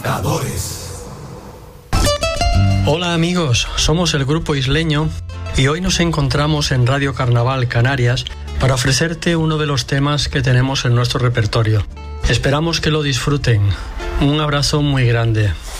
Conquistadores. Hola amigos, somos el Grupo Isleño y hoy nos encontramos en Radio Carnaval Canarias para ofrecerte uno de los temas que tenemos en nuestro repertorio. Esperamos que lo disfruten. Un abrazo muy grande.